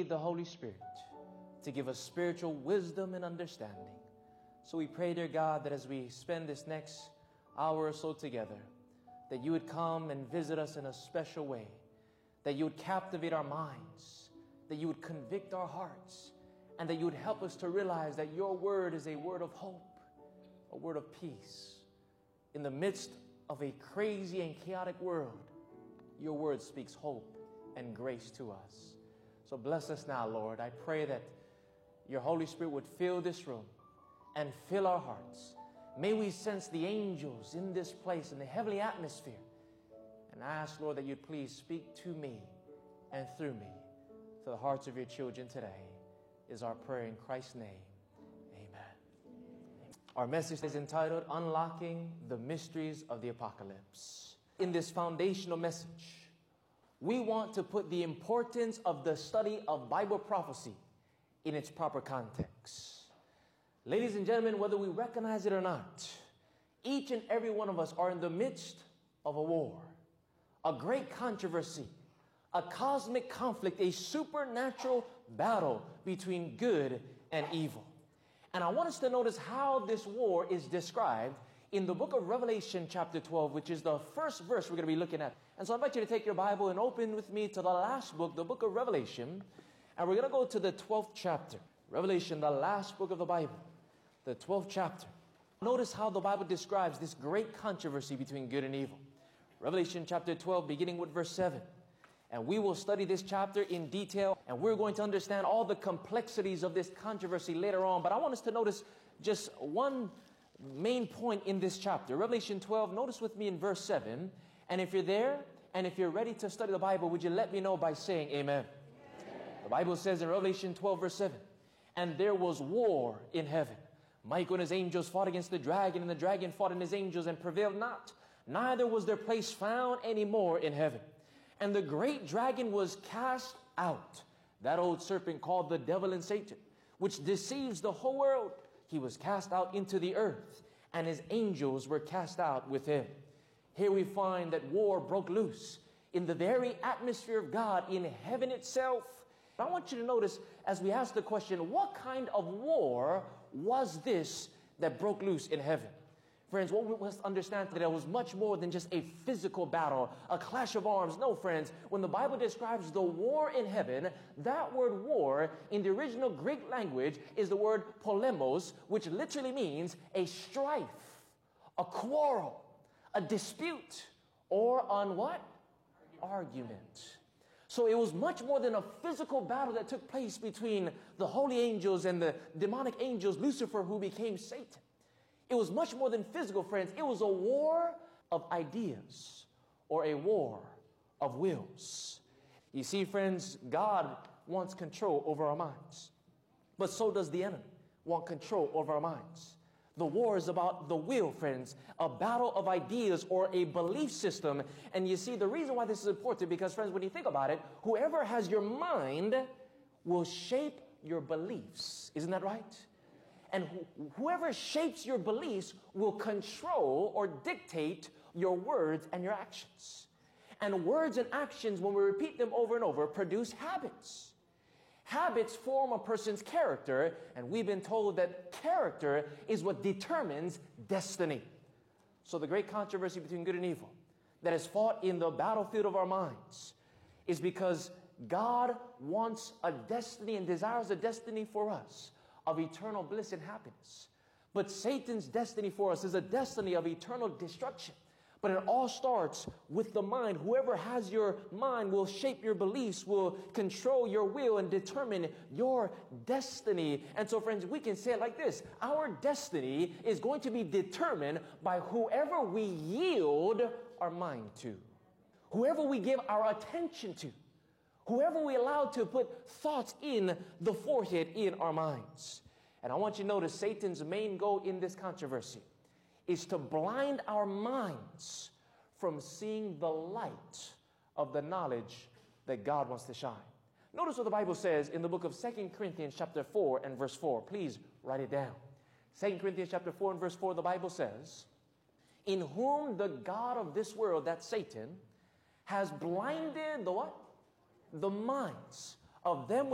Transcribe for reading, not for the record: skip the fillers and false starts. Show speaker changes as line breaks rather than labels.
need the Holy Spirit to give us spiritual wisdom and understanding. So we pray, dear God, that as we spend this next hour or so together, that you would come and visit us in a special way, that you would captivate our minds, that you would convict our hearts, and that you would help us to realize that your word is a word of hope, a word of peace. In the midst of a crazy and chaotic world, your word speaks hope and grace to us. So bless us now, Lord. I pray that your Holy Spirit would fill this room and fill our hearts. May we sense the angels in this place, in the heavenly atmosphere. And I ask, Lord, that you'd please speak to me and through me to the hearts of your children today, is our prayer in Christ's name. Amen. Our message is entitled, Unlocking the Mysteries of the Apocalypse. In this foundational message, we want to put the importance of the study of Bible prophecy in its proper context. Ladies and gentlemen, whether we recognize it or not, each and every one of us are in the midst of a war, a great controversy, a cosmic conflict, a supernatural battle between good and evil. And I want us to notice how this war is described in the book of Revelation chapter 12, which is the first verse we're going to be looking at. And so I invite you to take your Bible and open with me to the last book, the book of Revelation. And we're going to go to the 12th chapter. Revelation, the last book of the Bible, the 12th chapter. Notice how the Bible describes this great controversy between good and evil. Revelation chapter 12, beginning with verse 7. And we will study this chapter in detail, and we're going to understand all the complexities of this controversy later on. But I want us to notice just one main point in this chapter. Revelation 12, notice with me in verse 7. And if you're there, and if you're ready to study the Bible, would you let me know by saying amen? Amen. The Bible says in Revelation 12, verse 7, and there was war in heaven. Michael and his angels fought against the dragon, and the dragon fought and his angels and prevailed not. Neither was their place found any more in heaven. And the great dragon was cast out, that old serpent called the devil and Satan, which deceives the whole world. He was cast out into the earth, and his angels were cast out with him. Here we find that war broke loose in the very atmosphere of God, in heaven itself. I want you to notice, as we ask the question, what kind of war was this that broke loose in heaven? Friends, what we must understand that it was much more than just a physical battle, a clash of arms. No, friends, when the Bible describes the war in heaven, that word war in the original Greek language is the word polemos, which literally means a strife, a quarrel, a dispute, or on what? Argument. So it was much more than a physical battle that took place between the holy angels and the demonic angels, Lucifer, who became Satan. It was much more than physical, friends. It was a war of ideas, or a war of wills. You see, friends, God wants control over our minds. But so does the enemy want control over our minds. The war is about the will, friends, a battle of ideas or a belief system. And you see, the reason why this is important, because, friends, when you think about it, whoever has your mind will shape your beliefs. Isn't that right? And whoever shapes your beliefs will control or dictate your words and your actions. And words and actions, when we repeat them over and over, produce habits. Habits form a person's character, and we've been told that character is what determines destiny. So the great controversy between good and evil that is fought in the battlefield of our minds is because God wants a destiny and desires a destiny for us of eternal bliss and happiness. But Satan's destiny for us is a destiny of eternal destruction. But it all starts with the mind. Whoever has your mind will shape your beliefs, will control your will and determine your destiny. And so, friends, we can say it like this. Our destiny is going to be determined by whoever we yield our mind to, whoever we give our attention to, whoever we allow to put thoughts in the forehead in our minds. And I want you to notice Satan's main goal in this controversy is to blind our minds from seeing the light of the knowledge that God wants to shine. Notice what the Bible says in the book of 2 Corinthians chapter 4 and verse 4. Please write it down. 2 Corinthians chapter 4 and verse 4, the Bible says, in whom the God of this world, that's Satan, has blinded the what? The minds of them